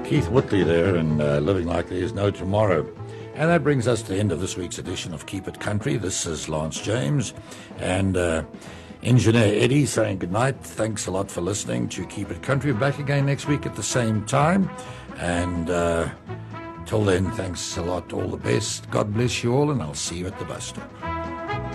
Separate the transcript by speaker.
Speaker 1: Keith Whitley there, and Living Like There Is No Tomorrow. And that brings us to the end of this week's edition of Keep It Country. This is Lance James and Engineer Eddie saying goodnight. Thanks a lot for listening to Keep It Country. We're back again next week at the same time. And till then, thanks a lot. All the best. God bless you all, and I'll see you at the bus stop.